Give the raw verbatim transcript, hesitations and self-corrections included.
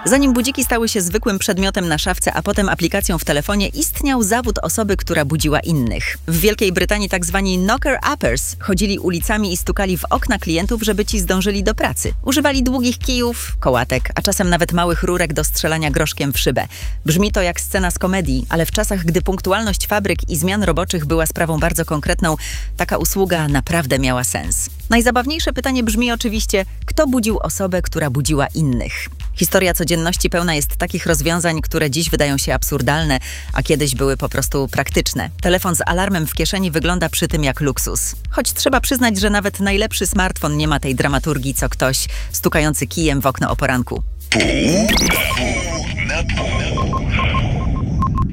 Zanim budziki stały się zwykłym przedmiotem na szafce, a potem aplikacją w telefonie, istniał zawód osoby, która budziła innych. W Wielkiej Brytanii tak zwani knocker-uppers chodzili ulicami i stukali w okna klientów, żeby ci zdążyli do pracy. Używali długich kijów, kołatek, a czasem nawet małych rurek do strzelania groszkiem w szybę. Brzmi to jak scena z komedii, ale w czasach, gdy punktualność fabryk i zmian roboczych była sprawą bardzo konkretną, taka usługa naprawdę miała sens. Najzabawniejsze pytanie brzmi oczywiście, kto budził osobę, która budziła innych? Historia codzienności pełna jest takich rozwiązań, które dziś wydają się absurdalne, a kiedyś były po prostu praktyczne. Telefon z alarmem w kieszeni wygląda przy tym jak luksus. Choć trzeba przyznać, że nawet najlepszy smartfon nie ma tej dramaturgii, co ktoś stukający kijem w okno o poranku. Pół na pół.